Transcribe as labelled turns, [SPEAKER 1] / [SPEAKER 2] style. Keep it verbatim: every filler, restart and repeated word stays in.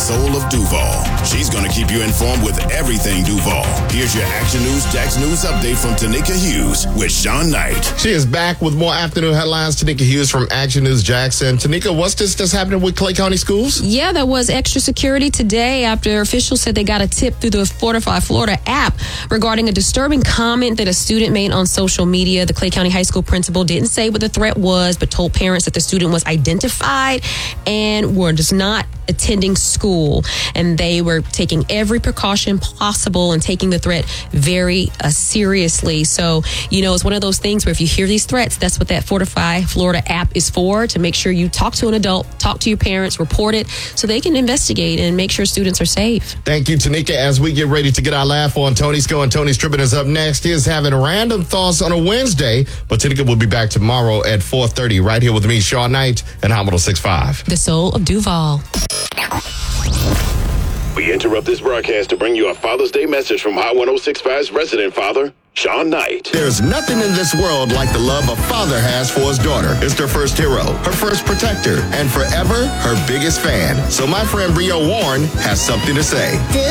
[SPEAKER 1] soul of Duval. She's going to keep you informed with everything Duval. Here's your Action News Jax News update from Tanika Hughes with Sean Knight.
[SPEAKER 2] She is back with more afternoon headlines. Tanika Hughes from Action News Jackson. Tanika, what's this that's happening with Clay County schools?
[SPEAKER 3] Yeah, there was extra security today after officials said they got a tip through the Fortify Florida app regarding a disturbing comment that a student made on social media. The Clay County High School principal didn't say what the threat was, but told parents that the student was identified and were just not attending school, and they were taking every precaution possible and taking the threat very uh, seriously. So, you know, it's one of those things where if you hear these threats, that's what that Fortify Florida app is for, to make sure you talk to an adult, talk to your parents, report it so they can investigate and make sure students are safe.
[SPEAKER 2] Thank you, Tanika. As we get ready to get our laugh on, Tony's going. Tony's Tripping is up next. He is having random thoughts on a Wednesday, but Tanika will be back tomorrow at four thirty right here with me, Sean Knight, and Hot one oh six point five.
[SPEAKER 3] The soul of Duval.
[SPEAKER 1] We interrupt this broadcast to bring you a Father's Day message from Hot one oh six point five's resident father, Sean Knight.
[SPEAKER 2] There's nothing in this world like the love a father has for his daughter. It's their first hero, her first protector, and forever her biggest fan. So my friend Brio Warren has something to say.